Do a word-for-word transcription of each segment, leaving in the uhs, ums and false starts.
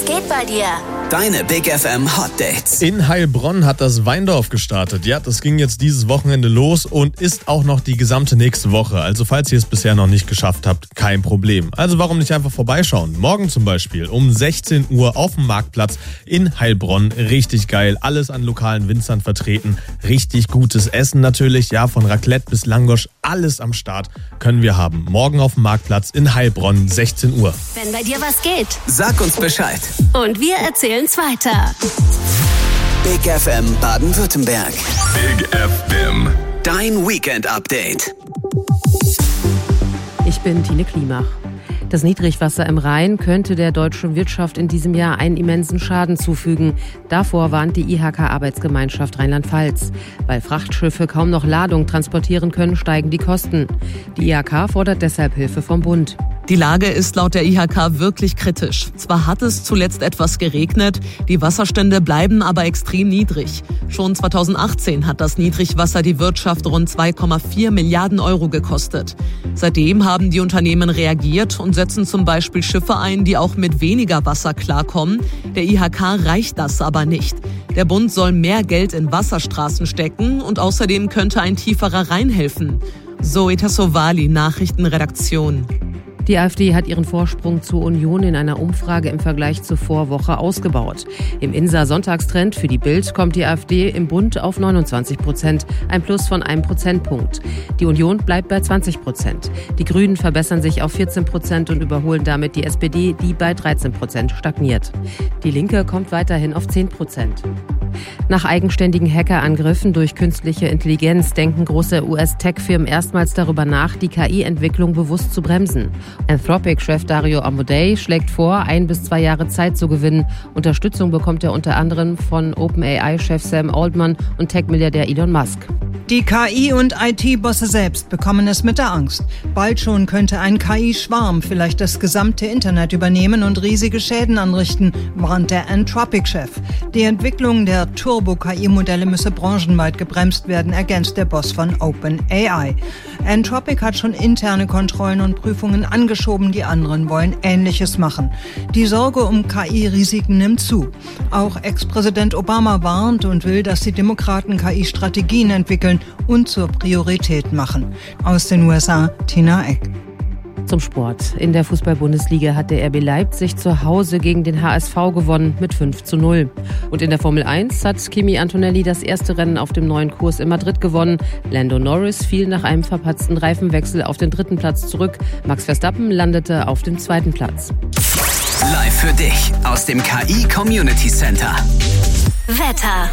Was geht bei dir? Deine Big F M Hot Dates. In Heilbronn hat das Weindorf gestartet. Ja, das ging jetzt dieses Wochenende los und ist auch noch die gesamte nächste Woche. Also falls ihr es bisher noch nicht geschafft habt, kein Problem. Also warum nicht einfach vorbeischauen? Morgen zum Beispiel um sechzehn Uhr auf dem Marktplatz in Heilbronn. Richtig geil. Alles an lokalen Winzern vertreten. Richtig gutes Essen natürlich. Ja, von Raclette bis Langosch. Alles am Start können wir haben. Morgen auf dem Marktplatz in Heilbronn, sechzehn Uhr. Wenn bei dir was geht. Sag uns Bescheid. Und wir erzählen's weiter. Big F M Baden-Württemberg. Big F M. Dein Weekend-Update. Ich bin Tine Klimach. Das Niedrigwasser im Rhein könnte der deutschen Wirtschaft in diesem Jahr einen immensen Schaden zufügen. Davor warnt die I H K-Arbeitsgemeinschaft Rheinland-Pfalz. Weil Frachtschiffe kaum noch Ladung transportieren können, steigen die Kosten. Die I H K fordert deshalb Hilfe vom Bund. Die Lage ist laut der I H K wirklich kritisch. Zwar hat es zuletzt etwas geregnet, die Wasserstände bleiben aber extrem niedrig. Schon zweitausendachtzehn hat das Niedrigwasser die Wirtschaft rund zwei Komma vier Milliarden Euro gekostet. Seitdem haben die Unternehmen reagiert und setzen zum Beispiel Schiffe ein, die auch mit weniger Wasser klarkommen. Der I H K reicht das aber nicht. Der Bund soll mehr Geld in Wasserstraßen stecken und außerdem könnte ein tieferer Rhein helfen. Zoe Tassovali, Nachrichtenredaktion. Die AfD hat ihren Vorsprung zur Union in einer Umfrage im Vergleich zur Vorwoche ausgebaut. Im I N S A-Sonntagstrend für die Bild kommt die AfD im Bund auf neunundzwanzig Prozent, ein Plus von einem Prozentpunkt. Die Union bleibt bei zwanzig Prozent. Die Grünen verbessern sich auf vierzehn Prozent und überholen damit die S P D, die bei dreizehn Prozent stagniert. Die Linke kommt weiterhin auf zehn Prozent. Nach eigenständigen Hackerangriffen durch künstliche Intelligenz denken große U S-Tech-Firmen erstmals darüber nach, die K I-Entwicklung bewusst zu bremsen. Anthropic-Chef Dario Amodei schlägt vor, ein bis zwei Jahre Zeit zu gewinnen. Unterstützung bekommt er unter anderem von OpenAI-Chef Sam Altman und Tech-Milliardär Elon Musk. Die K I- und I T-Bosse selbst bekommen es mit der Angst. Bald schon könnte ein K I-Schwarm vielleicht das gesamte Internet übernehmen und riesige Schäden anrichten, warnt der Anthropic-Chef. Die Entwicklung der Turbo-K I-Modelle müsse branchenweit gebremst werden, ergänzt der Boss von OpenAI. Anthropic hat schon interne Kontrollen und Prüfungen angeschoben, die anderen wollen Ähnliches machen. Die Sorge um K I-Risiken nimmt zu. Auch Ex-Präsident Obama warnt und will, dass die Demokraten K I-Strategien entwickeln und zur Priorität machen. Aus den U S A, Tina Eck. Zum Sport. In der Fußball-Bundesliga hat der R B Leipzig zu Hause gegen den H S V gewonnen mit fünf zu null. Und in der Formel eins hat Kimi Antonelli das erste Rennen auf dem neuen Kurs in Madrid gewonnen. Lando Norris fiel nach einem verpatzten Reifenwechsel auf den dritten Platz zurück. Max Verstappen landete auf dem zweiten Platz. Live für dich aus dem K I Community Center. Wetter.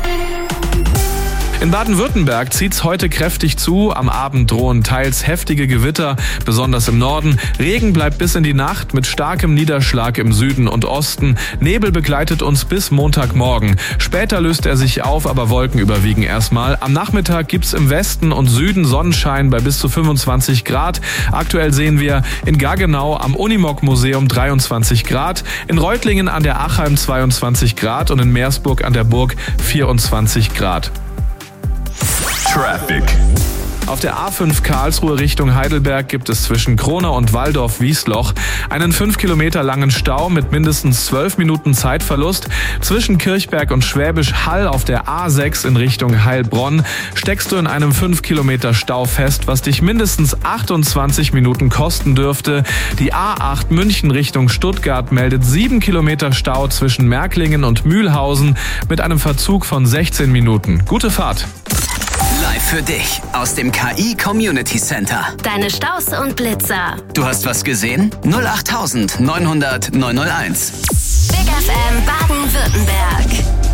In Baden-Württemberg zieht's heute kräftig zu. Am Abend drohen teils heftige Gewitter, besonders im Norden. Regen bleibt bis in die Nacht mit starkem Niederschlag im Süden und Osten. Nebel begleitet uns bis Montagmorgen. Später löst er sich auf, aber Wolken überwiegen erstmal. Am Nachmittag gibt's im Westen und Süden Sonnenschein bei bis zu fünfundzwanzig Grad. Aktuell sehen wir in Gaggenau am Unimog-Museum dreiundzwanzig Grad, in Reutlingen an der Achheim zweiundzwanzig Grad und in Meersburg an der Burg vierundzwanzig Grad. Traffic. Auf der A fünf Karlsruhe Richtung Heidelberg gibt es zwischen Kronau und Walldorf-Wiesloch einen fünf Kilometer langen Stau mit mindestens zwölf Minuten Zeitverlust. Zwischen Kirchberg und Schwäbisch Hall auf der A sechs in Richtung Heilbronn steckst du in einem fünf Kilometer Stau fest, was dich mindestens achtundzwanzig Minuten kosten dürfte. Die A acht München Richtung Stuttgart meldet sieben Kilometer Stau zwischen Märklingen und Mühlhausen mit einem Verzug von sechzehn Minuten. Gute Fahrt! Live für dich aus dem K I Community Center. Deine Staus und Blitzer. Du hast was gesehen? null acht neunhundert neunhundert neunhunderteins. Big F M Baden-Württemberg.